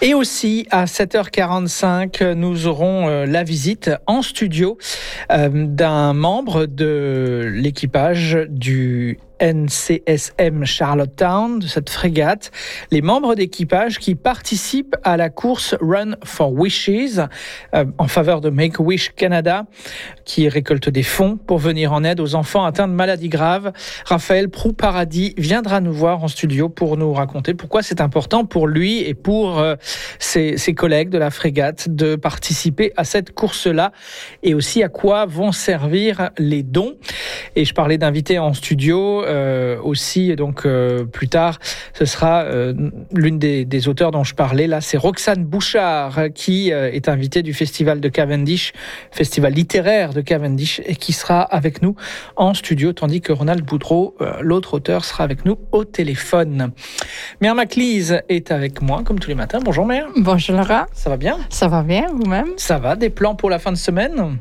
Et aussi, à 7h45, nous aurons la visite en studio d'un membre de l'équipage du NCSM Charlottetown, de cette frégate, les membres d'équipage qui participent à la course Run for Wishes en faveur de Make-A-Wish Canada, qui récolte des fonds pour venir en aide aux enfants atteints de maladies graves. Raphaël Proux-Paradis viendra nous voir en studio pour nous raconter pourquoi c'est important pour lui et pour ses collègues de la frégate de participer à cette course-là, et aussi à quoi vont servir les dons. Et je parlais d'invités en studio aussi, donc plus tard, ce sera l'une des auteurs dont je parlais là, c'est Roxane Bouchard, qui est invitée du festival de Cavendish, festival littéraire de Cavendish, et qui sera avec nous en studio, tandis que Ronald Boudreau, l'autre auteur, sera avec nous au téléphone. Mère Maclise est avec moi, comme tous les matins. Bonjour Mère. Bonjour Laura. Ça va bien? Ça va bien, vous-même? Ça va. Des plans pour la fin de semaine?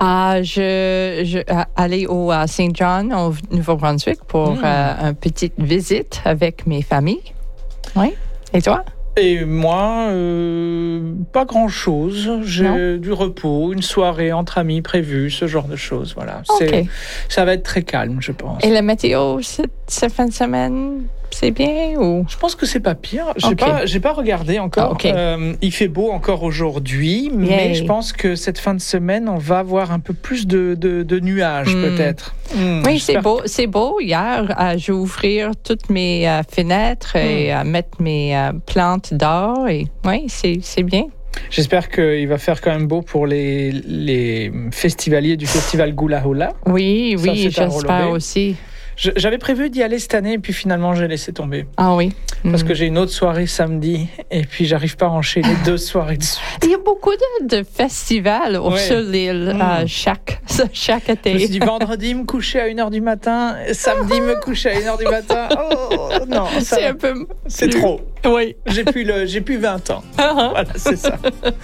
Je allais au Saint John, au Nouveau-Brunswick, pour une petite visite avec mes familles. Oui. Et toi? Et moi, pas grand-chose. J'ai du repos, une soirée entre amis prévue, ce genre de choses. Voilà. Okay. Ça va être très calme, je pense. Et la météo, cette fin de semaine, c'est bien ou? Je pense que c'est pas pire. J'ai pas regardé encore. Il fait beau encore aujourd'hui, mais je pense que cette fin de semaine, on va avoir un peu plus de nuages peut-être. Oui, c'est beau. Hier, j'ai ouvert toutes mes fenêtres et mettre mes plantes dehors. Et oui, c'est bien. J'espère qu'il va faire quand même beau pour les festivaliers du festival Gula Hula. Oui, j'espère aussi. J'avais prévu d'y aller cette année et puis finalement j'ai laissé tomber. Ah oui. Parce que j'ai une autre soirée samedi et puis j'arrive pas à enchaîner 2 soirées de suite. Il y a beaucoup de festivals sur l'île chaque été. Je me suis dit vendredi me coucher à 1h du matin, samedi me coucher à 1h du matin. Oh non, ça, c'est un peu... C'est trop. Oui. J'ai plus 20 ans. Voilà, c'est ça.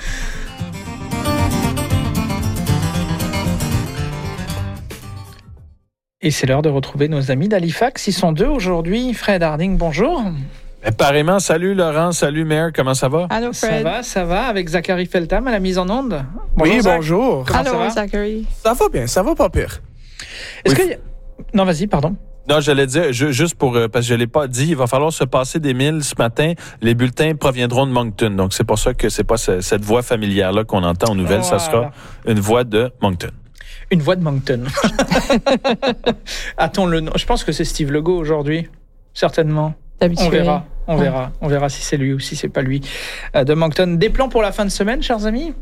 Et c'est l'heure de retrouver nos amis d'Halifax. Ils sont 2 aujourd'hui. Fred Harding, bonjour. Pareillement, salut Laurent, salut Mère, comment ça va? Allô Fred. Ça va, avec Zachary Feltham à la mise en onde. Bonjour, oui, Zach. bonjour. Comment Allô ça va? Zachary. Ça va bien, ça va pas pire. Est-ce que... Non, vas-y, pardon. Non, j'allais dire, juste pour, parce que je ne l'ai pas dit, il va falloir se passer des milles ce matin. Les bulletins proviendront de Moncton. Donc, c'est pour ça que c'est pas cette voix familière-là qu'on entend en nouvelles. Voilà. Ça sera une voix de Moncton. Une voix de Moncton. Attends le nom. Je pense que c'est Steve Legault aujourd'hui. Certainement. On verra si c'est lui ou si c'est pas lui. De Moncton. Des plans pour la fin de semaine, chers amis?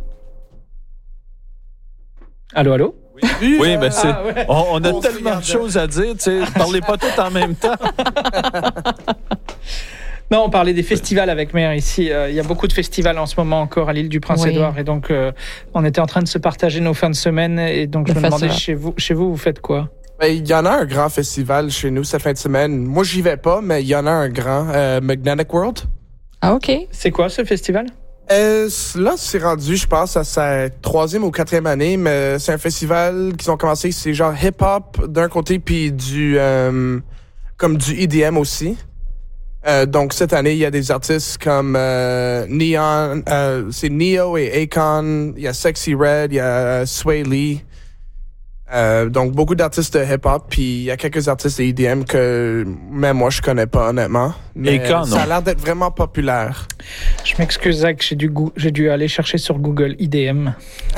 Allô? Oui, ben c'est. Ouais. On a tellement de choses à dire, tu sais. Parlez pas tout en même temps. Non, on parlait des festivals avec Mère ici. Il y a beaucoup de festivals en ce moment encore à l'île du Prince-Édouard. Et donc, on était en train de se partager nos fins de semaine. Et donc, je me demandais, chez vous, vous faites quoi? Il y en a un grand festival chez nous cette fin de semaine. Moi, j'y vais pas, mais il y en a un grand, Magnetic World. Ah, OK. C'est quoi ce festival? Là, c'est rendu, je pense, à sa 3e ou 4e année, mais c'est un festival qu'ils ont commencé, c'est genre hip-hop d'un côté, puis comme du EDM aussi. Donc, cette année, il y a des artistes comme Neon, c'est Neo et Akon, il y a Sexy Red, il y a Sway Lee. Donc, beaucoup d'artistes de hip-hop, puis il y a quelques artistes de EDM que même moi, je connais pas, honnêtement. Mais ça a l'air d'être vraiment populaire. Je m'excuse, Zach, j'ai dû aller chercher sur Google EDM.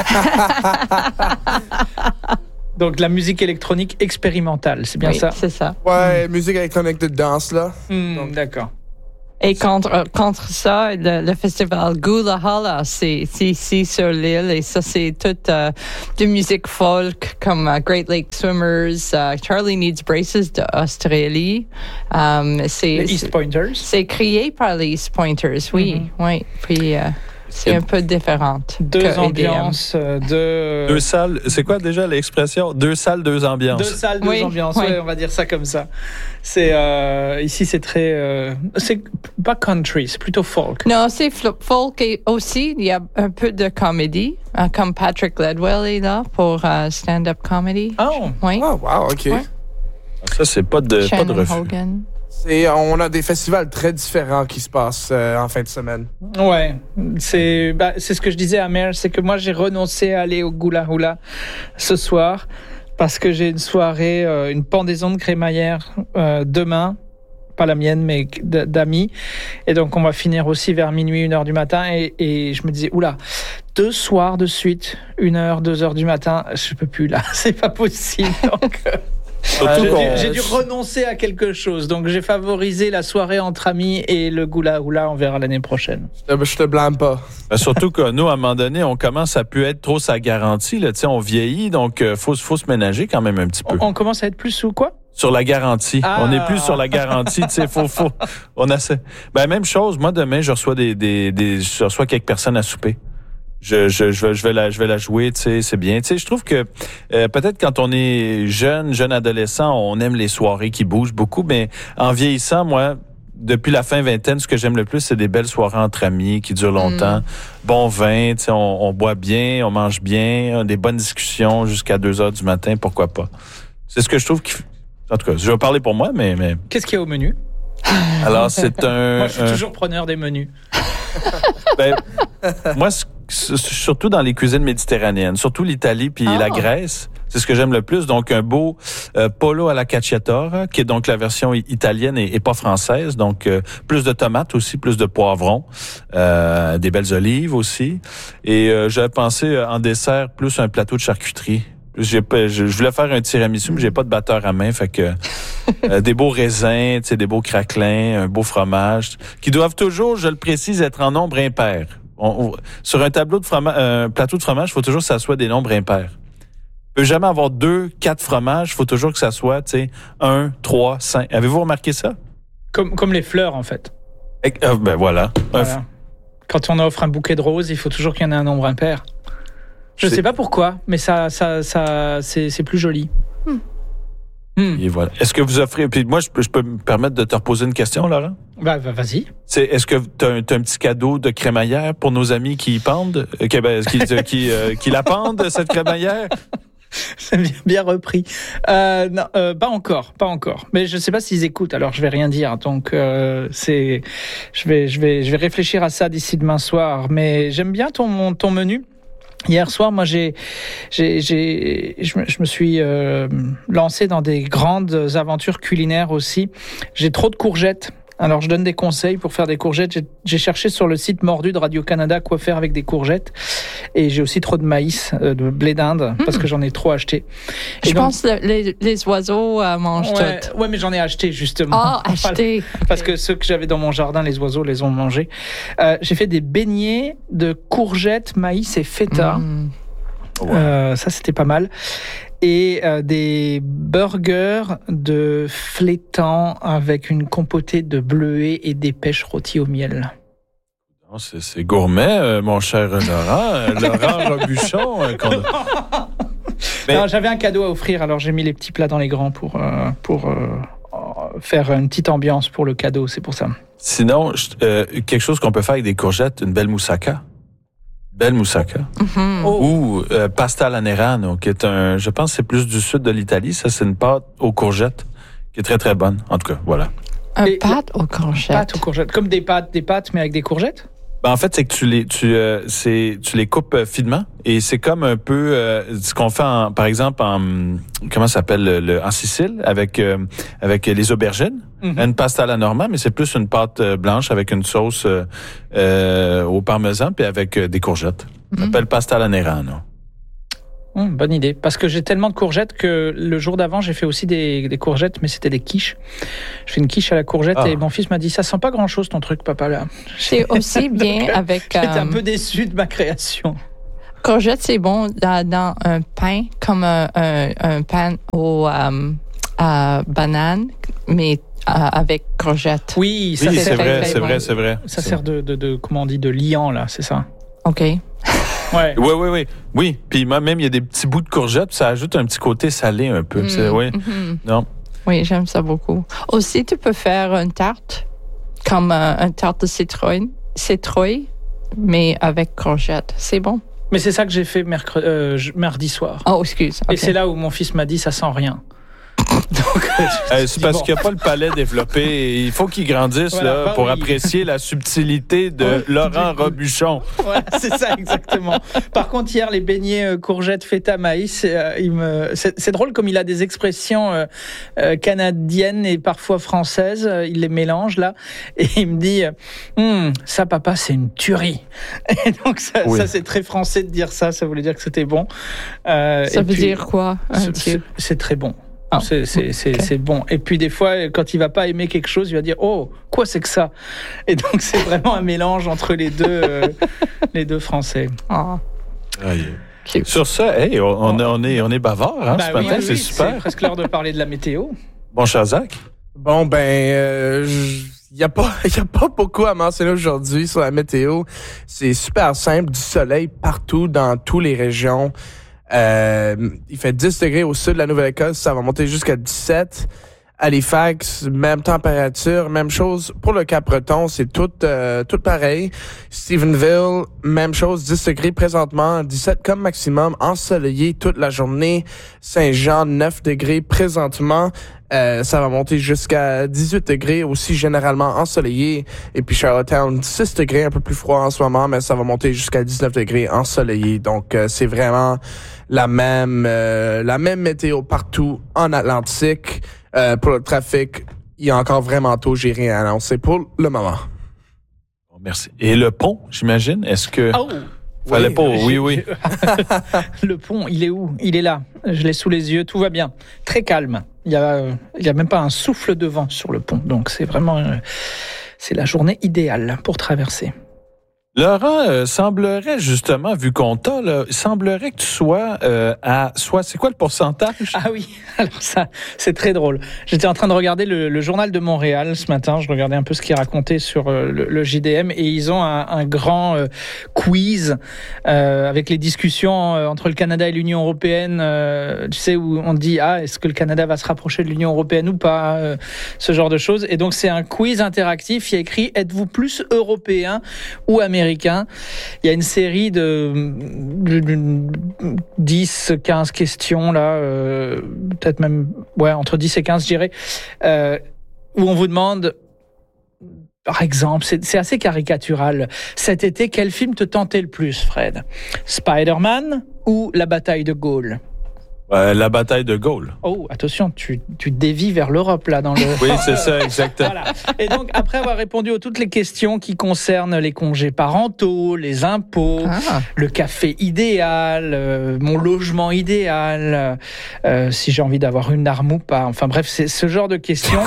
Donc, la musique électronique expérimentale, c'est bien ça? Oui, c'est ça. Ouais, musique électronique de danse, là. Donc, d'accord. Et contre ça, le festival Gula Hula, c'est ici sur l'île, et ça, c'est toute de musique folk comme Great Lake Swimmers, Charlie Needs Braces d'Australie. Les East Pointers. C'est créé par les East Pointers, oui. Oui. Puis... c'est un peu différente. 2 ambiances, deux salles. C'est quoi déjà l'expression? 2 salles, 2 ambiances. 2 salles, 2 ambiances. Oui. Ouais, on va dire ça comme ça. C'est ici, c'est très. C'est pas country, c'est plutôt folk. Non, c'est folk et aussi il y a un peu de comédie, comme Patrick Ledwell est là pour stand-up comedy. Oh, oui. Oh, wow, ok. Ouais. Ça, c'est pas de refus. Hogan. On a des festivals très différents qui se passent en fin de semaine. Ouais, c'est ce que je disais à Mère, c'est que moi j'ai renoncé à aller au Gula Hula ce soir parce que j'ai une soirée, une pendaison de crémaillère demain, pas la mienne mais d'amis, et donc on va finir aussi vers minuit, 1h du matin, et je me disais, oula, 2 soirs de suite, 1h, 2h du matin, je peux plus là, c'est pas possible, donc... J'ai dû renoncer à quelque chose, donc j'ai favorisé la soirée entre amis et le Gula Hula, on verra l'année prochaine. Je te blâme pas. Surtout que nous, à un moment donné, on commence à plus être trop sa garantie. Là, on vieillit, donc faut se ménager quand même un petit peu. On commence à être plus sous quoi? Sur la garantie. On n'est plus sur la garantie, faut. On a même chose, moi demain, je reçois je reçois quelques personnes à souper. Je vais la jouer, tu sais, c'est bien. Tu sais, je trouve que peut-être quand on est jeune adolescent, on aime les soirées qui bougent beaucoup, mais en vieillissant, moi, depuis la fin vingtaine, ce que j'aime le plus, c'est des belles soirées entre amis qui durent longtemps. Bon vin, tu sais, on boit bien, on mange bien, des bonnes discussions jusqu'à 2h du matin, pourquoi pas. C'est ce que je trouve en tout cas, je vais parler pour moi, mais... Qu'est-ce qu'il y a au menu? Alors, c'est Moi, je suis toujours preneur des menus. Moi, surtout dans les cuisines méditerranéennes, surtout l'Italie puis la Grèce, c'est ce que j'aime le plus. Donc, un beau polo alla cacciatora, qui est donc la version italienne et pas française. Donc, plus de tomates aussi, plus de poivrons, des belles olives aussi. Et j'avais pensé en dessert, plus un plateau de charcuterie. Je voulais faire un tiramisu, mais j'ai pas de batteur à main, fait que des beaux raisins, tu sais, des beaux craquelins, un beau fromage, qui doivent toujours, je le précise, être en nombre impair. Sur un plateau de fromage, il faut toujours que ça soit des nombres impairs. On peut jamais avoir 2, 4 fromages, il faut toujours que ça soit, tu sais, 1, 3, 5. Avez-vous remarqué ça? Comme les fleurs, en fait. Voilà. Quand on offre un bouquet de roses, il faut toujours qu'il y en ait un nombre impair. Je sais pas pourquoi, mais ça c'est plus joli. Et voilà. Est-ce que vous offrez... Puis moi, je peux me permettre de te reposer une question, Laurent? Vas-y. Est-ce que tu as un petit cadeau de crémaillère pour nos amis qui pendent, qui la pendent, cette crémaillère? C'est bien repris. Non, pas encore. Mais je sais pas s'ils écoutent, alors je vais rien dire. Donc je vais réfléchir à ça d'ici demain soir. Mais j'aime bien ton menu. Hier soir, moi, je me suis lancé dans des grandes aventures culinaires aussi. J'ai trop de courgettes. Alors, je donne des conseils pour faire des courgettes. J'ai cherché sur le site Mordu de Radio-Canada quoi faire avec des courgettes. Et j'ai aussi trop de maïs, de blé d'Inde, parce que j'en ai trop acheté. Et je pense que les oiseaux mangent tout. Ouais, mais j'en ai acheté, justement. Acheté. Okay. Parce que ceux que j'avais dans mon jardin, les oiseaux les ont mangés. J'ai fait des beignets de courgettes, maïs et feta. Ça, c'était pas mal. Et des burgers de flétan avec une compotée de bleuets et des pêches rôties au miel. C'est gourmet, mon cher Laurent. Laurent Robuchon. Non, j'avais un cadeau à offrir, alors j'ai mis les petits plats dans les grands pour faire une petite ambiance pour le cadeau, c'est pour ça. Sinon, quelque chose qu'on peut faire avec des courgettes, une belle moussaka. Belle moussaka. Ou pasta alla Nerano, qui est je pense que c'est plus du sud de l'Italie. Ça, c'est une pâte aux courgettes qui est très, très bonne. En tout cas, voilà. Pâte aux courgettes. Pâte aux courgettes. Comme des pâtes, mais avec des courgettes? En fait, c'est que tu les coupes finement et c'est comme un peu ce qu'on fait par exemple comment ça s'appelle en Sicile avec les aubergines, une pasta alla norma, mais c'est plus une pâte blanche avec une sauce au parmesan puis avec des courgettes. Ça s'appelle pasta alla Nerano. Bonne idée. Parce que j'ai tellement de courgettes que le jour d'avant, j'ai fait aussi des courgettes, mais c'était des quiches. Je fais une quiche à la courgette et mon fils m'a dit, ça sent pas grand-chose ton truc, papa, là. C'est aussi bien avec... J'étais un peu déçu de ma création. Courgette, c'est bon dans un pain, comme un pain aux bananes, mais avec courgette. Oui, c'est vrai. Ça sert de comment on dit, de liant, là, c'est ça? OK. Ouais. Oui. Puis même, il y a des petits bouts de courgettes, ça ajoute un petit côté salé un peu. Non. Oui, j'aime ça beaucoup. Aussi, tu peux faire une tarte, comme une tarte de citrouille, mais avec courgettes. C'est bon. Mais c'est ça que j'ai fait mardi soir. Oh, excuse. Okay. Et c'est là où mon fils m'a dit, ça sent rien. Donc, c'est parce qu'il n'y a pas le palais développé. Il faut qu'il grandisse Voilà, pour apprécier la subtilité de Laurent Robuchon. Voilà, c'est ça, exactement. Par contre, hier, les beignets courgettes, feta, maïs, c'est drôle comme il a des expressions canadiennes et parfois françaises. Il les mélange, là. Et il me dit, ça, papa, c'est une tuerie. Et donc, ça, c'est très français de dire ça. Ça voulait dire que c'était bon. Ça veut dire quoi? C'est très bon. C'est bon. Et puis des fois, quand il va pas aimer quelque chose, il va dire oh quoi c'est que ça. Et donc c'est vraiment un mélange entre les deux français. Oh. Sur ça, on est bavard ce matin, c'est super. C'est presque l'heure de parler de la météo. Bon, cher Zach. Bon il y a pas beaucoup à mentionner aujourd'hui sur la météo. C'est super simple, du soleil partout dans toutes les régions. Il fait 10 degrés au sud de la Nouvelle-Écosse, ça va monter jusqu'à 17. Halifax, même température, même chose. Pour le Cap-Breton, c'est tout pareil. Stephenville, même chose, 10 degrés présentement, 17 comme maximum, ensoleillé toute la journée. Saint-Jean, 9 degrés présentement. Ça va monter jusqu'à 18 degrés, aussi généralement ensoleillé. Et puis Charlottetown, 6 degrés, un peu plus froid en ce moment, mais ça va monter jusqu'à 19 degrés ensoleillé. Donc, c'est vraiment la même météo partout en Atlantique. Pour le trafic, il est encore vraiment tôt, j'ai rien annoncé pour le moment. Bon, merci. Et le pont, j'imagine, est-ce que... Fallait pas, oui. Le pont, il est où? Il est là. Je l'ai sous les yeux, tout va bien. Très calme. Il y a même pas un souffle de vent sur le pont. Donc c'est vraiment... c'est la journée idéale pour traverser. Laurent, semblerait justement, vu qu'on t'a, semblerait que tu sois c'est quoi le pourcentage? Ah oui, alors ça, c'est très drôle. J'étais en train de regarder le journal de Montréal ce matin, je regardais un peu ce qu'ils racontaient sur le JDM, et ils ont un grand quiz avec les discussions entre le Canada et l'Union européenne, tu sais, où on dit, est-ce que le Canada va se rapprocher de l'Union européenne ou pas, ce genre de choses. Et donc c'est un quiz interactif, il y a écrit, êtes-vous plus européen ou américain? Il y a une série de 10, 15 questions, là, peut-être même entre 10 et 15, je dirais, où on vous demande, par exemple, c'est assez caricatural. Cet été, quel film te tentait le plus, Fred? Spider-Man ou La bataille de Gaulle? La bataille de Gaulle. Oh, attention, tu dévies vers l'Europe, là, dans le... Oui, c'est ça, exactement. Voilà. Et donc, après avoir répondu à toutes les questions qui concernent les congés parentaux, les impôts, le café idéal, mon logement idéal, si j'ai envie d'avoir une arme ou pas, enfin bref, c'est ce genre de questions...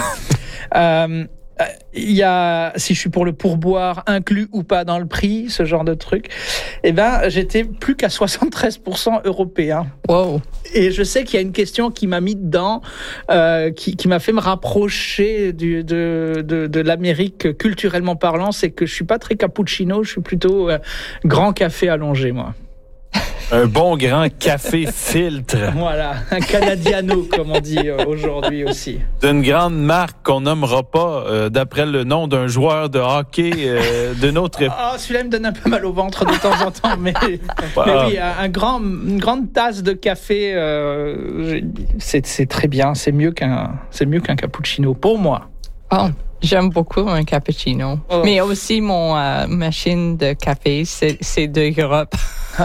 Il y a, si je suis pour le pourboire inclus ou pas dans le prix, ce genre de truc, j'étais plus qu'à 73% européen. Wow. Et je sais qu'il y a une question qui m'a mis dedans, qui m'a fait me rapprocher de l'Amérique culturellement parlant, c'est que je suis pas très cappuccino, je suis plutôt grand café allongé, moi. Un bon grand café filtre. Voilà, un Canadiano, comme on dit aujourd'hui aussi. D'une grande marque qu'on nommera pas d'après le nom d'un joueur de hockey de notre époque. Celui-là me donne un peu mal au ventre de temps en temps, mais oui, une grande tasse de café, c'est très bien, c'est mieux qu'un cappuccino, pour moi. Oh. J'aime beaucoup un cappuccino. Mais aussi, mon machine de café, c'est de Europe.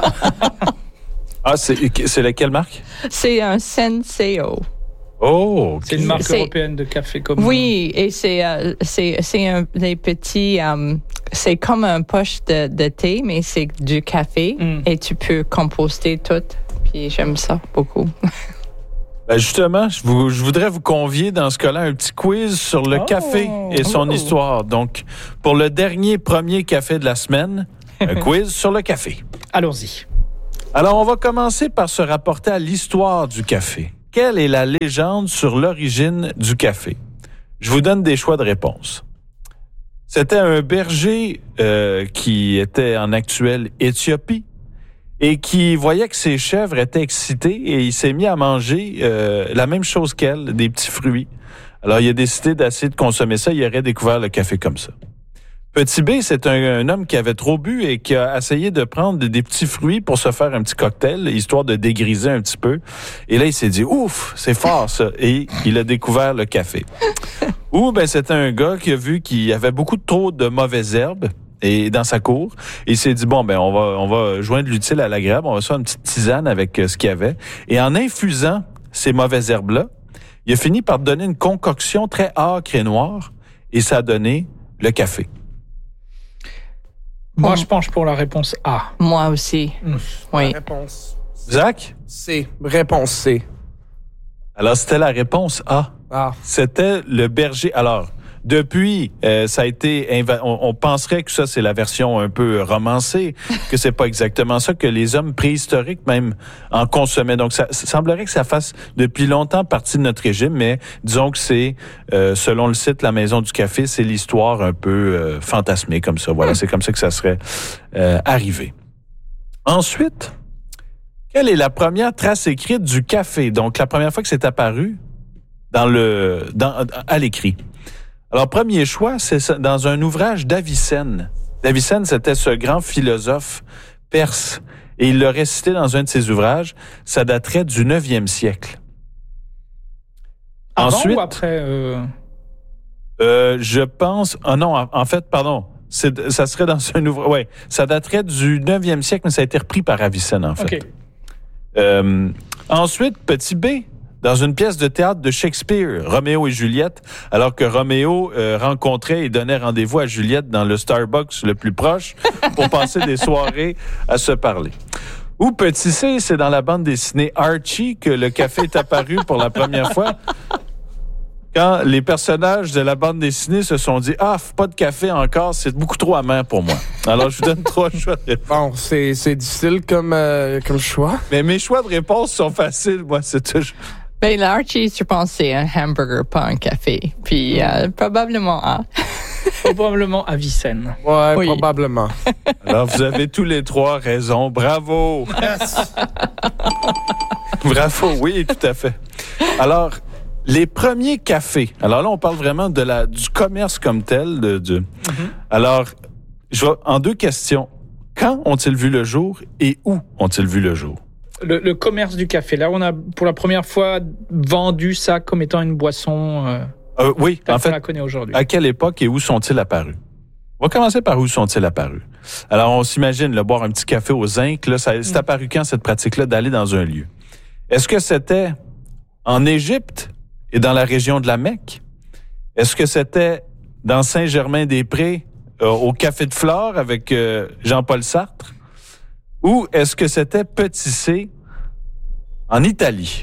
C'est laquelle marque? C'est un Senseo. Oh, okay. C'est une marque européenne de café comme... Oui, et c'est des petits... c'est comme un poche de thé, mais c'est du café. Et tu peux composter tout. Puis j'aime ça beaucoup. Justement, je voudrais vous convier dans ce cas-là un petit quiz sur le café et son histoire. Donc, pour le premier café de la semaine, un quiz sur le café. Allons-y. Alors, on va commencer par se rapporter à l'histoire du café. Quelle est la légende sur l'origine du café? Je vous donne des choix de réponse. C'était un berger qui était en actuelle Éthiopie et qui voyait que ses chèvres étaient excitées et il s'est mis à manger la même chose qu'elles, des petits fruits. Alors, il a décidé d'essayer de consommer ça. Il aurait découvert le café comme ça. Petit B, c'est un homme qui avait trop bu et qui a essayé de prendre des petits fruits pour se faire un petit cocktail, histoire de dégriser un petit peu. Et là, il s'est dit, ouf, c'est fort ça. Et il a découvert le café. Ou c'était un gars qui a vu qu'il y avait beaucoup trop de mauvaises herbes et dans sa cour. Il s'est dit, on va joindre l'utile à l'agréable, on va se faire une petite tisane avec ce qu'il y avait. Et en infusant ces mauvaises herbes-là, il a fini par donner une concoction très âcre et noire et ça a donné le café. Moi, je penche pour la réponse A. Moi aussi. Oui. Réponse. Zach? C. Réponse C. Alors, c'était la réponse A. Ah. C'était le berger. Alors, depuis, ça a été... On penserait que ça, c'est la version un peu romancée, que c'est pas exactement ça, que les hommes préhistoriques même en consommaient. Donc, ça semblerait que ça fasse depuis longtemps partie de notre régime, mais disons que c'est, selon le site La Maison du Café, c'est l'histoire un peu fantasmée comme ça. Voilà, c'est comme ça que ça serait arrivé. Ensuite, quelle est la première trace écrite du café? Donc, la première fois que c'est apparu à l'écrit. Alors, premier choix, c'est dans un ouvrage d'Avicenne. Avicenne, c'était ce grand philosophe perse. Et il l'aurait cité dans un de ses ouvrages. Ça daterait du 9e siècle. Avant Ensuite, ou après je pense... Ah non, en fait, pardon. Ça serait dans un ouvrage... Oui, ça daterait du 9e siècle, mais ça a été repris par Avicenne, en fait. OK. Ensuite, petit B. Dans une pièce de théâtre de Shakespeare, Roméo et Juliette, alors que Roméo rencontrait et donnait rendez-vous à Juliette dans le Starbucks le plus proche pour passer des soirées à se parler. Ou petit C, c'est dans la bande dessinée Archie que le café est apparu pour la première fois. Quand les personnages de la bande dessinée se sont dit « Ah, pas de café encore, c'est beaucoup trop amer pour moi. » Alors, je vous donne 3 choix de réponse. Bon, c'est difficile comme choix. Mais mes choix de réponse sont faciles, moi, c'est toujours... Ben, l'Archie, je pense, c'est un hamburger, pas un café. Puis, probablement A. Probablement Avicenne. Ouais, Oui. probablement. Alors, vous avez tous les 3 raison. Bravo! Bravo, oui, tout à fait. Alors, les premiers cafés. Alors là, on parle vraiment du commerce comme tel. Alors, en 2 questions. Quand ont-ils vu le jour et où ont-ils vu le jour? Le commerce du café. Là, on a pour la première fois vendu ça comme étant une boisson. Oui, en fait, on la connaît aujourd'hui. à quelle époque et où sont-ils apparus? On va commencer par où sont-ils apparus. Alors, on s'imagine boire un petit café au zinc. Là, c'est apparu quand cette pratique-là d'aller dans un lieu? Est-ce que c'était en Égypte et dans la région de la Mecque? Est-ce que c'était dans Saint-Germain-des-Prés, au Café de Flore avec Jean-Paul Sartre? Ou est-ce que c'était petit C en Italie?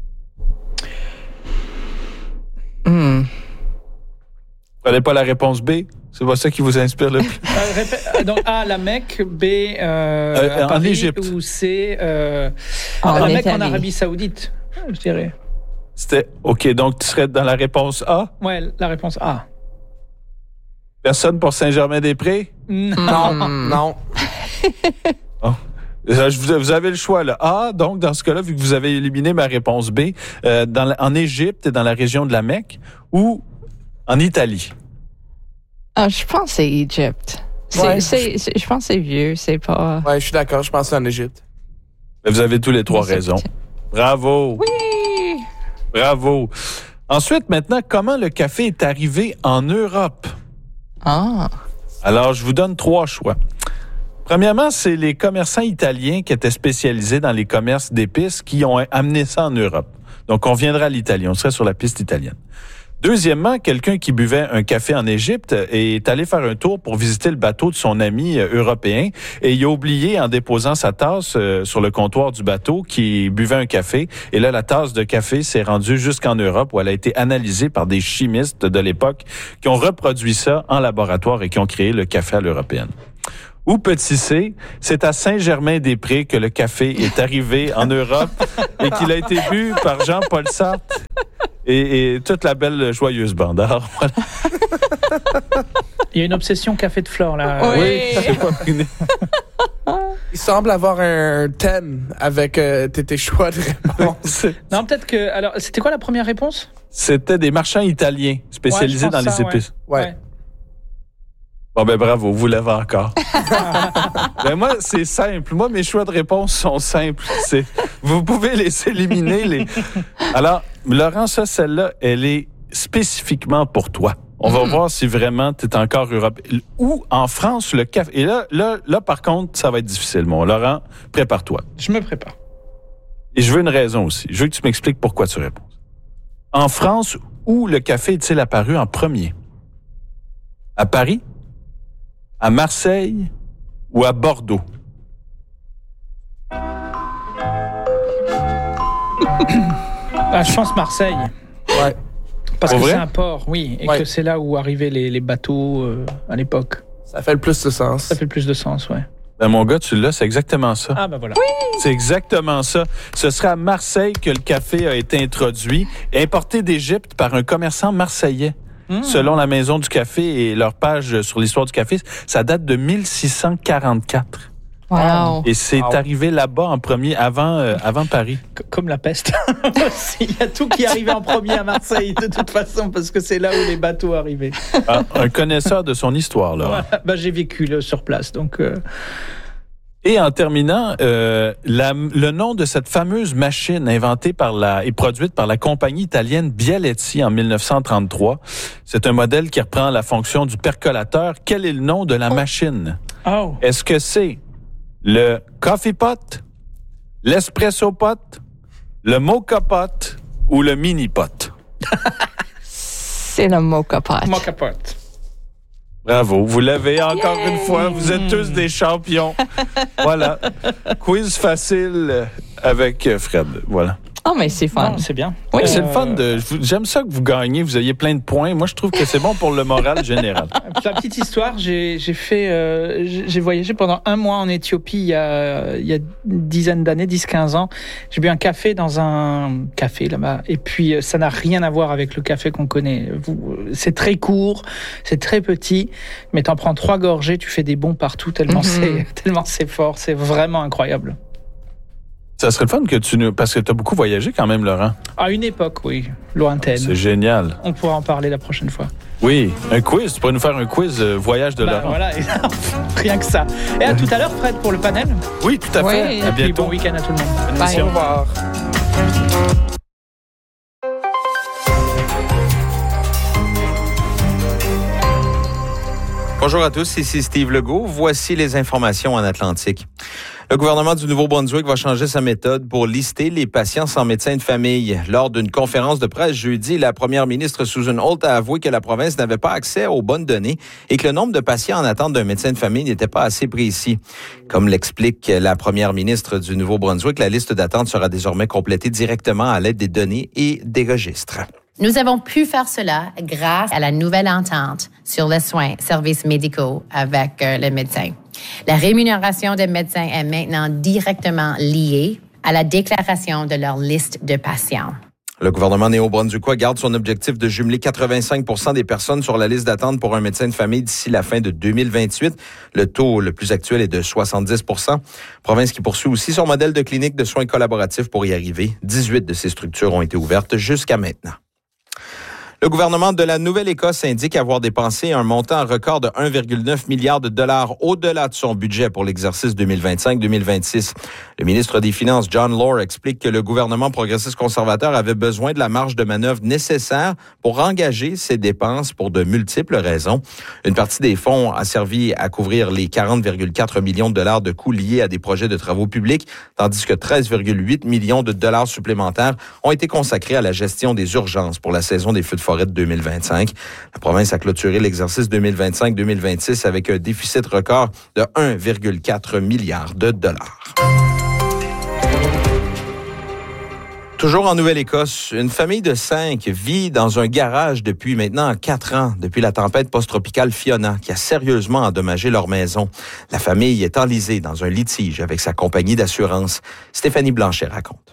Vous prenez pas la réponse B? C'est pas ça qui vous inspire le plus? Donc A, la Mecque, B, en Paris, Égypte. ou C, la En Mecque en Italie. Arabie Saoudite, je dirais. C'était OK, donc tu serais dans la réponse A? Ouais, la réponse A. Personne pour Saint-Germain-des-Prés? Non. Oh. Vous avez le choix, là. A, donc, dans ce cas-là, vu que vous avez éliminé ma réponse B, en Égypte et dans la région de la Mecque, ou en Italie? Ah, je pense que c'est Égypte. Ouais. Je pense que c'est vieux, c'est pas... Ouais, je suis d'accord, je pensais en Égypte. Vous avez tous les 3 Égypte. raisons. Bravo! Oui! Bravo! Ensuite, maintenant, comment le café est arrivé en Europe? Ah! Alors, je vous donne 3 choix. Premièrement, c'est les commerçants italiens qui étaient spécialisés dans les commerces d'épices qui ont amené ça en Europe. Donc, on viendra à l'Italie. On serait sur la piste italienne. Deuxièmement, quelqu'un qui buvait un café en Égypte est allé faire un tour pour visiter le bateau de son ami européen et il a oublié en déposant sa tasse sur le comptoir du bateau qui buvait un café. Et là, la tasse de café s'est rendue jusqu'en Europe où elle a été analysée par des chimistes de l'époque qui ont reproduit ça en laboratoire et qui ont créé le café à l'européenne. Ou petit C, c'est à Saint-Germain-des-Prés que le café est arrivé en Europe et qu'il a été bu par Jean-Paul Sartre et toute la belle joyeuse bande. Alors, voilà. Il y a une obsession café de Flore, là. Oui. c'est pas fini. Il semble avoir un thème avec tes choix de réponse. Non, peut-être que... Alors, c'était quoi la première réponse? C'était des marchands italiens spécialisés Ouais, je pense dans les ça, épices. Ouais. Bon, ben bravo, vous l'avez encore. Ben moi, c'est simple. Moi, mes choix de réponse sont simples. Vous pouvez les éliminer. Alors, Laurent, celle-là, elle est spécifiquement pour toi. On va voir si vraiment tu es encore européen. Ou en France, le café. Et là, par contre, ça va être difficile, mon Laurent. Prépare-toi. Je me prépare. Et je veux une raison aussi. Je veux que tu m'expliques pourquoi tu réponds. En France, où le café est-il apparu en premier? À Paris? À Marseille? Ou à Bordeaux? Je pense Marseille. Ouais. Parce Pour que vrai? c'est un port, oui. Et que c'est là où arrivaient les bateaux à l'époque. Ça fait le plus de sens. Ça fait plus de sens, ouais. Ben mon gars, tu l'as, c'est exactement ça. Ah, ben voilà. C'est exactement ça. Ce serait à Marseille que le café a été introduit, importé d'Égypte par un commerçant marseillais. Selon la Maison du Café et leur page sur l'histoire du café, ça date de 1644. Wow. Et c'est arrivé là-bas en premier, avant Paris. Comme la peste. Il y a tout qui arrivait en premier à Marseille, de toute façon, parce que c'est là où les bateaux arrivaient. Ah, un connaisseur de son histoire, là. Voilà. J'ai vécu sur place, donc... Et en terminant, le nom de cette fameuse machine inventée et produite par la compagnie italienne Bialetti en 1933, c'est un modèle qui reprend la fonction du percolateur. Quel est le nom de la machine? Oh. Est-ce que c'est le coffee pot, l'espresso pot, le mocha pot ou le mini pot? C'est le mocha pot. Mocha pot. Bravo, vous l'avez encore une fois. Vous êtes tous des champions. Voilà. Quiz facile avec Fred. Voilà. Oh, mais c'est fun. Non, c'est bien. Oui, c'est le fun. J'aime ça que vous gagnez, vous ayez plein de points. Moi, je trouve que c'est bon pour le moral général. La petite histoire, j'ai voyagé pendant 1 mois en Éthiopie il y a une dizaine d'années, 10-15 ans. J'ai bu un café dans un café là-bas. Et puis, ça n'a rien à voir avec le café qu'on connaît. C'est très court, c'est très petit, mais t'en prends 3 gorgées, tu fais des bonds partout tellement c'est fort. C'est vraiment incroyable. Ça serait le fun que parce que tu as beaucoup voyagé quand même, Laurent. À une époque, oui, lointaine. C'est génial. On pourra en parler la prochaine fois. Oui, un quiz. Tu pourrais nous faire un quiz voyage de Laurent. Voilà, rien que ça. Et à tout à l'heure, Fred, pour le panel. Oui, tout à fait. Oui. À Et puis, bientôt. bon week-end à tout le monde. Bonne Bye. émission. Au revoir. Bonjour à tous, ici Steve Legault. Voici les informations en Atlantique. Le gouvernement du Nouveau-Brunswick va changer sa méthode pour lister les patients sans médecin de famille. Lors d'une conférence de presse jeudi, la première ministre Susan Holt a avoué que la province n'avait pas accès aux bonnes données et que le nombre de patients en attente d'un médecin de famille n'était pas assez précis. Comme l'explique la première ministre du Nouveau-Brunswick, la liste d'attente sera désormais complétée directement à l'aide des données et des registres. Nous avons pu faire cela grâce à la nouvelle entente sur les soins, services médicaux avec les médecins. La rémunération des médecins est maintenant directement liée à la déclaration de leur liste de patients. Le gouvernement néo-brunswickois garde son objectif de jumeler 85% des personnes sur la liste d'attente pour un médecin de famille d'ici la fin de 2028. Le taux le plus actuel est de 70%. Province qui poursuit aussi son modèle de clinique de soins collaboratifs pour y arriver. 18 de ces structures ont été ouvertes jusqu'à maintenant. Le gouvernement de la Nouvelle-Écosse indique avoir dépensé un montant record de 1,9 milliard de dollars au-delà de son budget pour l'exercice 2025-2026. Le ministre des Finances, John Lohr, explique que le gouvernement progressiste conservateur avait besoin de la marge de manœuvre nécessaire pour engager ses dépenses pour de multiples raisons. Une partie des fonds a servi à couvrir les 40,4 millions de dollars de coûts liés à des projets de travaux publics, tandis que 13,8 millions de dollars supplémentaires ont été consacrés à la gestion des urgences pour la saison des feux de forêt de 2025. La province a clôturé l'exercice 2025-2026 avec un déficit record de 1,4 milliard de dollars. Toujours en Nouvelle-Écosse, une famille de 5 vit dans un garage depuis maintenant 4 ans, depuis la tempête post-tropicale Fiona, qui a sérieusement endommagé leur maison. La famille est enlisée dans un litige avec sa compagnie d'assurance. Stéphanie Blanchet raconte.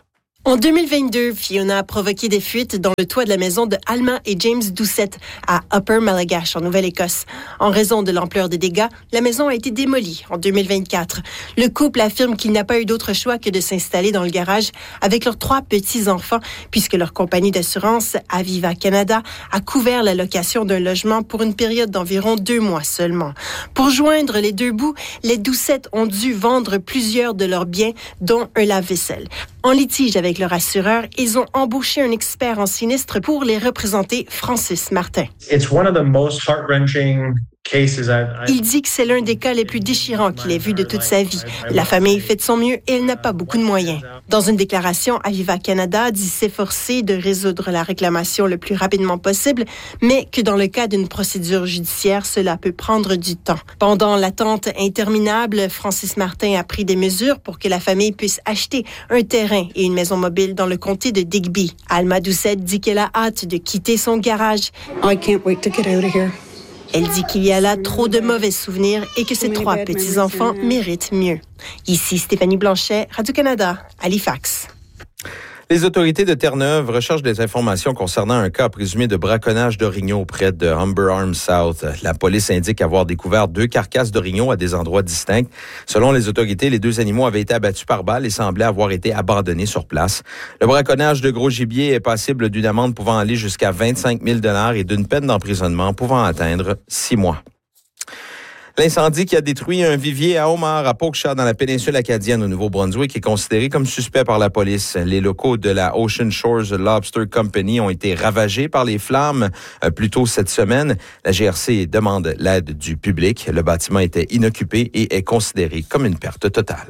En 2022, Fiona a provoqué des fuites dans le toit de la maison de Alma et James Doucette à Upper Malagash, en Nouvelle-Écosse. En raison de l'ampleur des dégâts, la maison a été démolie en 2024. Le couple affirme qu'il n'a pas eu d'autre choix que de s'installer dans le garage avec leurs 3 petits-enfants, puisque leur compagnie d'assurance, Aviva Canada, a couvert la location d'un logement pour une période d'environ 2 mois seulement. Pour joindre les 2 bouts, les Doucette ont dû vendre plusieurs de leurs biens, dont un lave-vaisselle. En litige avec leur assureur, ils ont embauché un expert en sinistre pour les représenter, Francis Martin. It's one of the most heart-wrenching cases Il dit que c'est l'un des cas les plus déchirants qu'il ait vu de toute sa vie. La famille fait de son mieux et elle n'a pas beaucoup de moyens. Dans une déclaration, Aviva Canada dit s'efforcer de résoudre la réclamation le plus rapidement possible, mais que dans le cas d'une procédure judiciaire, cela peut prendre du temps. Pendant l'attente interminable, Francis Martin a pris des mesures pour que la famille puisse acheter un terrain et une maison mobile dans le comté de Digby. Alma Doucette dit qu'elle a hâte de quitter son garage. I can't wait to get out of here. Elle dit qu'il y a là trop de mauvais souvenirs et que ses 3 petits-enfants méritent mieux. Ici Stéphanie Blanchet, Radio-Canada, Halifax. Les autorités de Terre-Neuve recherchent des informations concernant un cas présumé de braconnage d'orignaux près de Humber Arms South. La police indique avoir découvert 2 carcasses d'orignaux à des endroits distincts. Selon les autorités, les 2 animaux avaient été abattus par balle et semblaient avoir été abandonnés sur place. Le braconnage de gros gibier est passible d'une amende pouvant aller jusqu'à 25 000 $ et d'une peine d'emprisonnement pouvant atteindre 6 mois. L'incendie qui a détruit un vivier à homard à Pokeshaw dans la péninsule acadienne au Nouveau-Brunswick est considéré comme suspect par la police. Les locaux de la Ocean Shores Lobster Company ont été ravagés par les flammes plus tôt cette semaine. La GRC demande l'aide du public. Le bâtiment était inoccupé et est considéré comme une perte totale.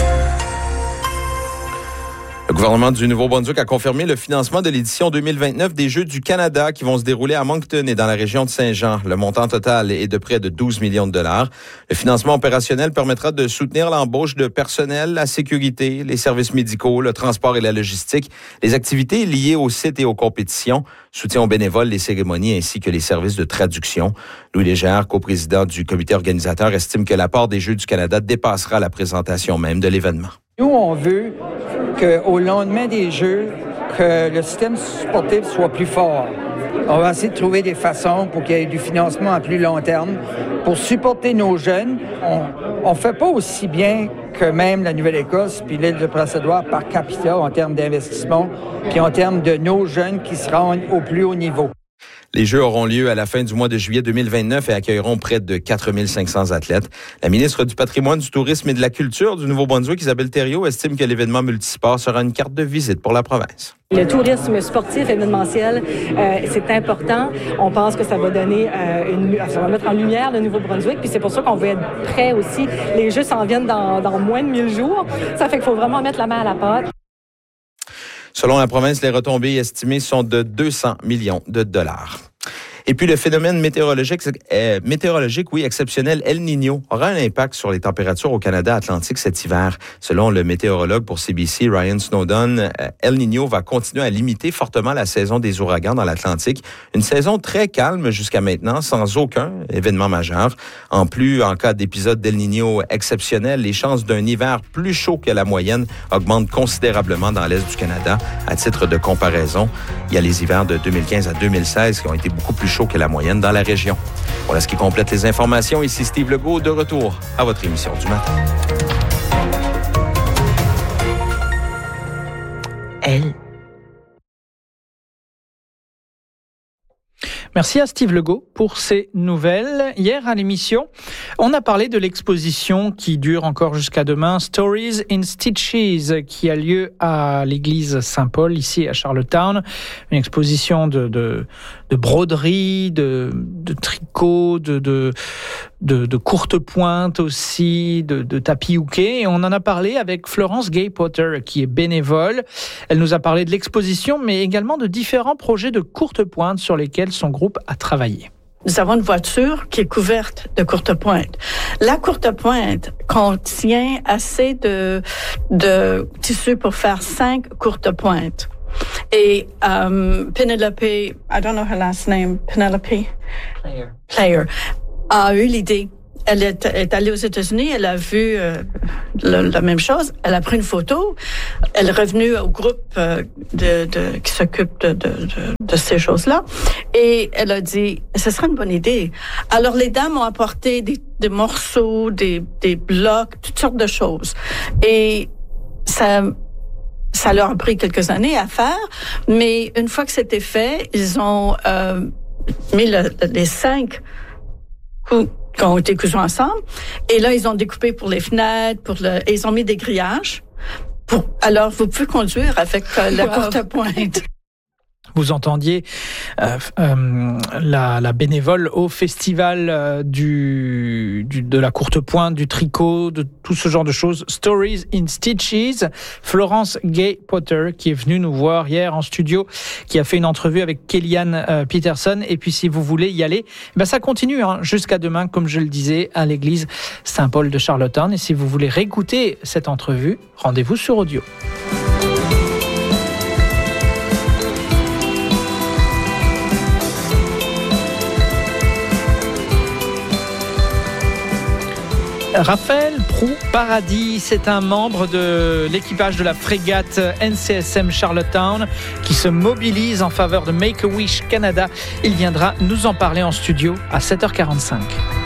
Le gouvernement du Nouveau-Brunswick a confirmé le financement de l'édition 2029 des Jeux du Canada qui vont se dérouler à Moncton et dans la région de Saint-Jean. Le montant total est de près de 12 millions de dollars. Le financement opérationnel permettra de soutenir l'embauche de personnel, la sécurité, les services médicaux, le transport et la logistique, les activités liées au site et aux compétitions, soutien aux bénévoles, les cérémonies ainsi que les services de traduction. Louis Légère, coprésident du comité organisateur, estime que l'apport des Jeux du Canada dépassera la présentation même de l'événement. Nous, on veut qu'au lendemain des Jeux, que le système sportif soit plus fort. On va essayer de trouver des façons pour qu'il y ait du financement à plus long terme pour supporter nos jeunes. On ne fait pas aussi bien que même la Nouvelle-Écosse puis l'île de Prince-Édouard par capita en termes d'investissement puis en termes de nos jeunes qui se rendent au plus haut niveau. Les Jeux auront lieu à la fin du mois de juillet 2029 et accueilleront près de 4 500 athlètes. La ministre du Patrimoine, du Tourisme et de la Culture du Nouveau-Brunswick, Isabelle Thériault, estime que l'événement multisport sera une carte de visite pour la province. Le tourisme sportif événementiel, c'est important. On pense que ça va donner ça va mettre en lumière le Nouveau-Brunswick, puis c'est pour ça qu'on veut être prêt aussi. Les Jeux s'en viennent dans moins de 1000 jours. Ça fait qu'il faut vraiment mettre la main à la pâte. Selon la province, les retombées estimées sont de 200 millions de dollars. Et puis, le phénomène météorologique, exceptionnel El Niño aura un impact sur les températures au Canada Atlantique cet hiver. Selon le météorologue pour CBC, Ryan Snowdon, El Niño va continuer à limiter fortement la saison des ouragans dans l'Atlantique. Une saison très calme jusqu'à maintenant, sans aucun événement majeur. En plus, en cas d'épisode d'El Niño exceptionnel, les chances d'un hiver plus chaud que la moyenne augmentent considérablement dans l'Est du Canada. À titre de comparaison, il y a les hivers de 2015 à 2016 qui ont été beaucoup plus chauds que la moyenne dans la région. Voilà ce qui complète les informations. Ici Steve Legault, de retour à votre émission du matin. Merci à Steve Legault pour ces nouvelles. Hier à l'émission, on a parlé de l'exposition qui dure encore jusqu'à demain, Stories in Stitches, qui a lieu à l'église Saint-Paul, ici à Charlottetown. Une exposition de broderie, de tricot, de courtes pointes aussi, de tapis hooké. Et on en a parlé avec Florence Gay-Potter, qui est bénévole. Elle nous a parlé de l'exposition, mais également de différents projets de courtes pointes sur lesquels son groupe a travaillé. Nous avons une voiture qui est couverte de courte pointe. La courte pointe contient assez de tissu pour faire 5 courtes pointes. Et Penelope, I don't know her last name, Penelope Player, a eu l'idée elle est allée aux États-Unis, elle a vu la même chose, elle a pris une photo, elle est revenue au groupe qui s'occupe de ces choses-là, et elle a dit, ce serait une bonne idée. Alors les dames ont apporté des morceaux, des blocs, toutes sortes de choses, et ça leur a pris quelques années à faire, mais une fois que c'était fait, ils ont mis les 5 coups qui ont été cousus ensemble. Et là, ils ont découpé pour les fenêtres, et ils ont mis des grillages. Alors, vous pouvez conduire avec la courte pointe. Vous entendiez la bénévole au festival de la courte pointe, du tricot, de tout ce genre de choses. Stories in Stitches. Florence Gay Potter, qui est venue nous voir hier en studio, qui a fait une entrevue avec Kellyanne Peterson. Et puis, si vous voulez y aller, ça continue jusqu'à demain, comme je le disais, à l'église Saint-Paul de Charlottetown. Et si vous voulez réécouter cette entrevue, rendez-vous sur audio. Raphaël Proulx-Paradis, c'est un membre de l'équipage de la frégate NCSM Charlottetown qui se mobilise en faveur de Make-A-Wish Canada. Il viendra nous en parler en studio à 7h45.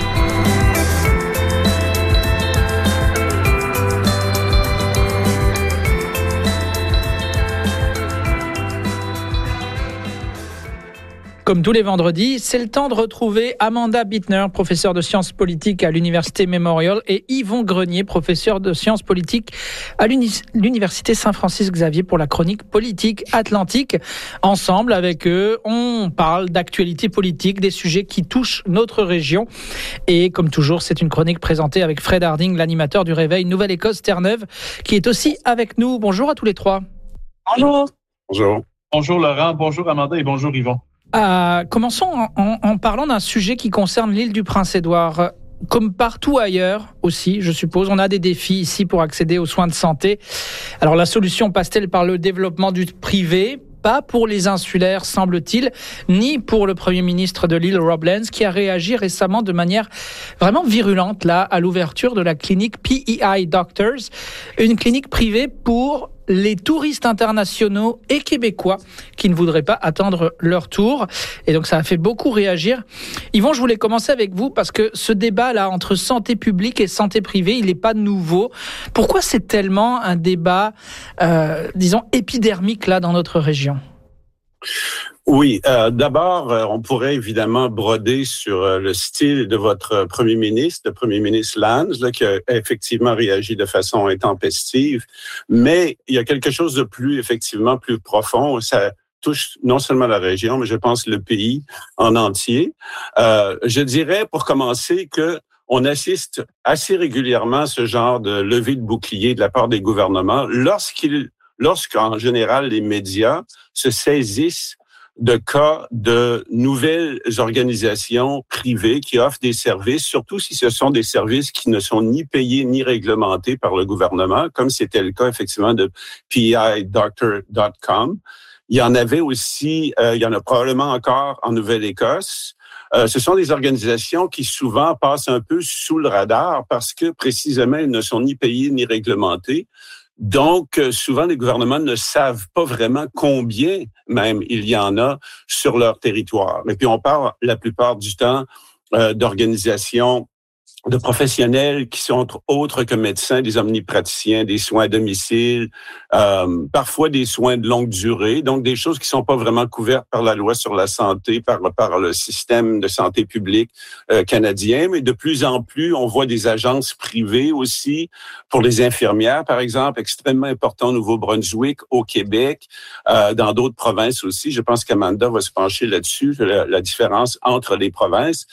Comme tous les vendredis, c'est le temps de retrouver Amanda Bittner, professeure de sciences politiques à l'Université Memorial, et Yvon Grenier, professeur de sciences politiques à l'Université Saint-Francis-Xavier pour la chronique politique atlantique. Ensemble, avec eux, on parle d'actualité politique, des sujets qui touchent notre région. Et comme toujours, c'est une chronique présentée avec Fred Harding, l'animateur du Réveil Nouvelle-Écosse Terre-Neuve, qui est aussi avec nous. Bonjour à tous les trois. Bonjour. Bonjour. Bonjour Laurent, bonjour Amanda et bonjour Yvon. Commençons en parlant d'un sujet qui concerne l'île du Prince-Édouard. Comme partout ailleurs aussi, je suppose, on a des défis ici pour accéder aux soins de santé. Alors la solution passe-t-elle par le développement du privé ? Pas pour les insulaires, semble-t-il, ni pour le Premier ministre de l'île, Rob Lenz, qui a réagi récemment de manière vraiment virulente là, à l'ouverture de la clinique PEI Doctors, une clinique privée pour les touristes internationaux et québécois qui ne voudraient pas attendre leur tour. Et donc, ça a fait beaucoup réagir. Yvon, je voulais commencer avec vous parce que ce débat-là entre santé publique et santé privée, il n'est pas nouveau. Pourquoi c'est tellement un débat, disons, épidermique là dans notre région? Oui, d'abord, on pourrait évidemment broder sur le style de votre premier ministre, le premier ministre Lanz, là, qui a effectivement réagi de façon intempestive. Mais il y a quelque chose de plus profond. Ça touche non seulement la région, mais je pense le pays en entier. Je dirais, pour commencer, que on assiste assez régulièrement à ce genre de levée de bouclier de la part des gouvernements lorsqu'en général les médias se saisissent de cas de nouvelles organisations privées qui offrent des services, surtout si ce sont des services qui ne sont ni payés ni réglementés par le gouvernement, comme c'était le cas effectivement de PEIDoctor.com. Il y en avait aussi, il y en a probablement encore en Nouvelle-Écosse. Ce sont des organisations qui souvent passent un peu sous le radar parce que précisément elles ne sont ni payées ni réglementées. Donc, souvent, les gouvernements ne savent pas vraiment combien même il y en a sur leur territoire. Et puis, on parle la plupart du temps d'organisations de professionnels qui sont autres que médecins, des omnipraticiens, des soins à domicile, parfois des soins de longue durée, donc des choses qui sont pas vraiment couvertes par la loi sur la santé, par le système de santé publique canadien. Mais de plus en plus, on voit des agences privées aussi pour les infirmières, par exemple, extrêmement important au Nouveau-Brunswick, au Québec, dans d'autres provinces aussi. Je pense qu'Amanda va se pencher là-dessus, la différence entre les provinces.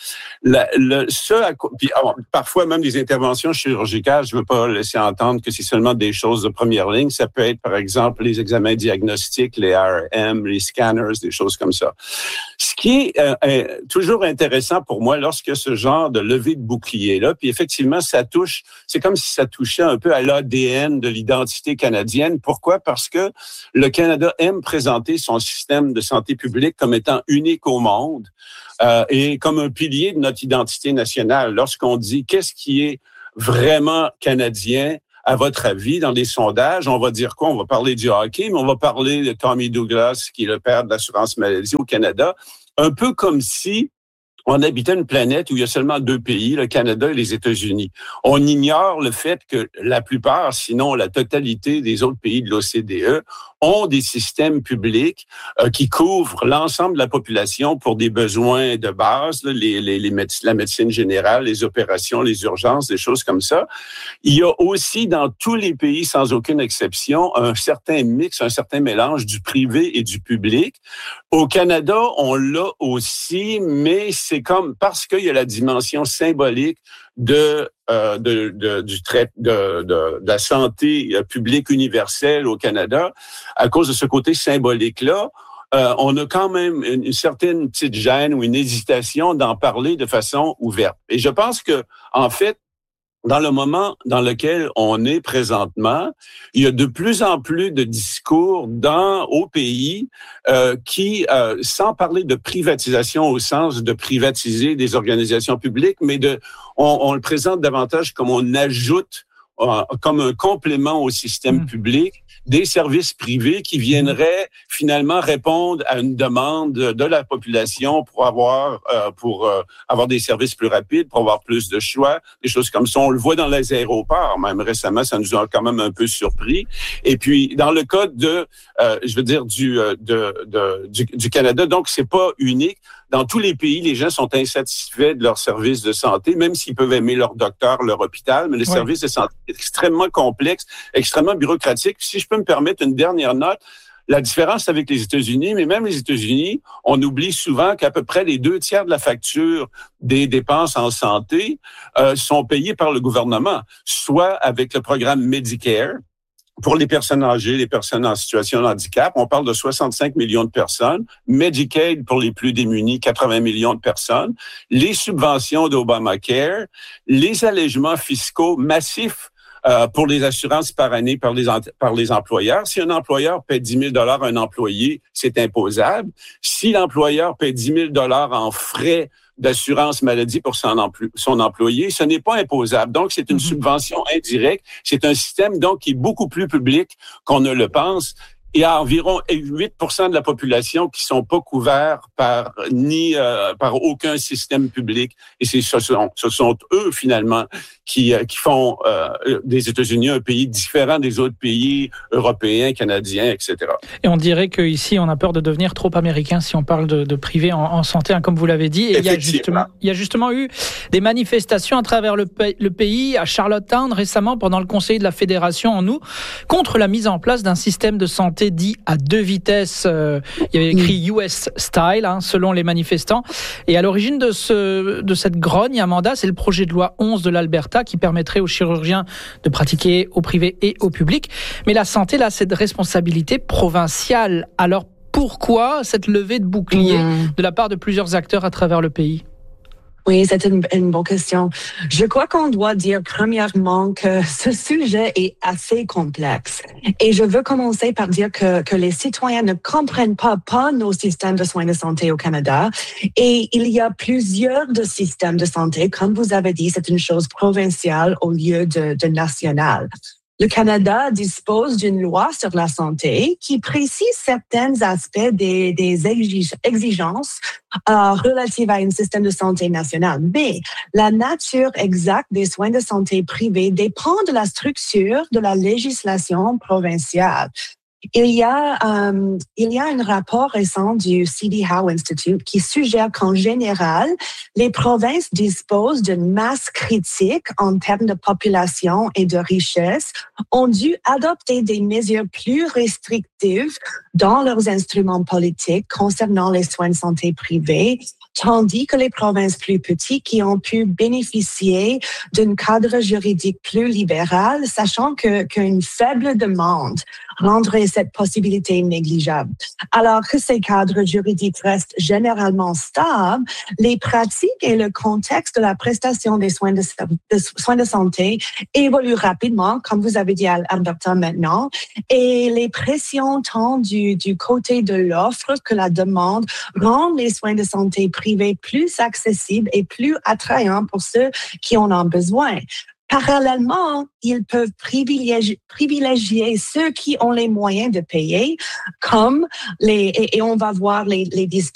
Parfois, même des interventions chirurgicales, je ne veux pas laisser entendre que c'est seulement des choses de première ligne. Ça peut être, par exemple, les examens diagnostiques, les ARM, les scanners, des choses comme ça. Ce qui est toujours intéressant pour moi lorsque ce genre de levée de bouclier-là, puis effectivement, c'est comme si ça touchait un peu à l'ADN de l'identité canadienne. Pourquoi? Parce que le Canada aime présenter son système de santé publique comme étant unique au monde. est comme un pilier de notre identité nationale. Lorsqu'on dit qu'est-ce qui est vraiment canadien, à votre avis, dans les sondages, on va dire quoi? On va parler du hockey, mais on va parler de Tommy Douglas, qui est le père de l'assurance maladie au Canada, un peu comme si on habitait une planète où il y a seulement 2 pays, le Canada et les États-Unis. On ignore le fait que la plupart, sinon la totalité des autres pays de l'OCDE, ont des systèmes publics qui couvrent l'ensemble de la population pour des besoins de base, là, la médecine générale, les opérations, les urgences, des choses comme ça. Il y a aussi dans tous les pays, sans aucune exception, un certain mix, un certain mélange du privé et du public. Au Canada, on l'a aussi, mais c'est comme parce qu'il y a la dimension symbolique de la santé publique universelle au Canada, à cause de ce côté symbolique-là, on a quand même une certaine petite gêne ou une hésitation d'en parler de façon ouverte. Et je pense que, en fait, dans le moment dans lequel on est présentement, il y a de plus en plus de discours au pays qui, sans parler de privatisation au sens de privatiser des organisations publiques, mais on le présente davantage comme on ajoute comme un complément au système public des services privés qui viendraient finalement répondre à une demande de la population pour avoir des services plus rapides, pour avoir plus de choix, des choses comme ça. On le voit dans les aéroports, même récemment, ça nous a quand même un peu surpris. Et puis, dans le cas du Canada, donc c'est pas unique. Dans tous les pays, les gens sont insatisfaits de leurs services de santé, même s'ils peuvent aimer leur docteur, leur hôpital, mais les services de santé sont extrêmement complexes, extrêmement bureaucratiques. Si je peux me permettre une dernière note, la différence avec les États-Unis, mais même les États-Unis, on oublie souvent qu'à peu près les 2 tiers de la facture des dépenses en santé sont payées par le gouvernement, soit avec le programme Medicare, pour les personnes âgées, les personnes en situation de handicap, on parle de 65 millions de personnes. Medicaid pour les plus démunis, 80 millions de personnes. Les subventions d'Obamacare, les allègements fiscaux massifs pour les assurances par année par les employeurs. Si un employeur paie 10 000 $ à un employé, c'est imposable. Si l'employeur paie 10 000 $ en frais d'assurance maladie pour son employé, ce n'est pas imposable. Donc, c'est une subvention indirecte. C'est un système, donc, qui est beaucoup plus public qu'on ne le pense. Il y a environ 8% de la population qui sont pas couverts par aucun système public. Et ce sont eux, finalement, qui font des États-Unis un pays différent des autres pays européens, canadiens, etc. Et on dirait qu'ici, on a peur de devenir trop américain si on parle de privé en santé, hein, comme vous l'avez dit. Et il y a justement eu des manifestations à travers le pays, à Charlottetown récemment, pendant le Conseil de la Fédération en août, contre la mise en place d'un système de santé dit à 2 vitesses. Il y avait écrit US Style, hein, selon les manifestants. Et à l'origine de cette grogne, Amanda, c'est le projet de loi 11 de l'Alberta qui permettrait aux chirurgiens de pratiquer au privé et au public. Mais la santé, là, c'est de responsabilité provinciale. Alors, pourquoi cette levée de bouclier de la part de plusieurs acteurs à travers le pays? Oui, c'est une bonne question. Je crois qu'on doit dire premièrement que ce sujet est assez complexe. Et je veux commencer par dire que les citoyens ne comprennent pas nos systèmes de soins de santé au Canada. Et il y a plusieurs de systèmes de santé. Comme vous avez dit, c'est une chose provinciale au lieu de nationale. Le Canada dispose d'une loi sur la santé qui précise certains aspects des exigences relatives à un système de santé national. Mais la nature exacte des soins de santé privés dépend de la structure de la législation provinciale. Il y a un rapport récent du C.D. Howe Institute qui suggère qu'en général, les provinces disposent d'une masse critique en termes de population et de richesse, ont dû adopter des mesures plus restrictives dans leurs instruments politiques concernant les soins de santé privés, tandis que les provinces plus petites qui ont pu bénéficier d'un cadre juridique plus libéral, sachant qu'une faible demande rendrait cette possibilité négligeable. Alors que ces cadres juridiques restent généralement stables, les pratiques et le contexte de la prestation des soins de santé évoluent rapidement, comme vous avez dit à Alberta maintenant, et les pressions tant du côté de l'offre que la demande rendent les soins de santé privés privés plus accessibles et plus attrayants pour ceux qui en ont besoin. Parallèlement, ils peuvent privilégier ceux qui ont les moyens de payer, comme et on va voir les